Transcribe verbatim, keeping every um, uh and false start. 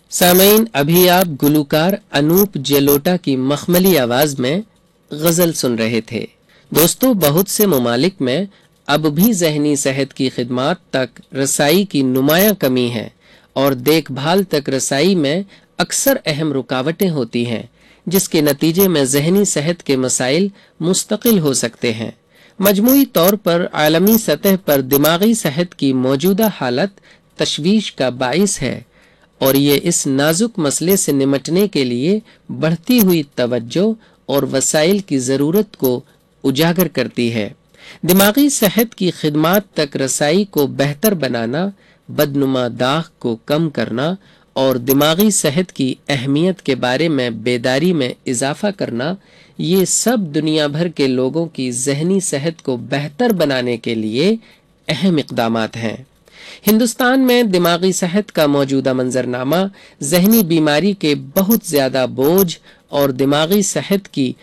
سامعین، ابھی آپ گلوکار انوپ جیلوٹا کی مخملی آواز میں غزل سن رہے تھے۔ دوستو، بہت سے ممالک میں اب بھی ذہنی صحت کی خدمات تک رسائی کی نمایاں کمی ہے اور دیکھ بھال تک رسائی میں اکثر اہم رکاوٹیں ہوتی ہیں، جس کے نتیجے میں ذہنی صحت کے مسائل مستقل ہو سکتے ہیں۔ مجموعی طور پر عالمی سطح پر دماغی صحت کی موجودہ حالت تشویش کا باعث ہے اور یہ اس نازک مسئلے سے نمٹنے کے لیے بڑھتی ہوئی توجہ اور وسائل کی ضرورت کو اجاگر کرتی ہے۔ دماغی صحت کی خدمات تک رسائی کو بہتر بنانا، بدنما داغ کو کم کرنا اور دماغی صحت کی اہمیت کے بارے میں بیداری میں اضافہ کرنا، یہ سب دنیا بھر کے لوگوں کی ذہنی صحت کو بہتر بنانے کے لیے اہم اقدامات ہیں۔ ہندوستان میں دماغی صحت کا موجودہ منظرنامہ ذہنی بیماری کے بہت زیادہ بوجھ اور دماغی صحت کی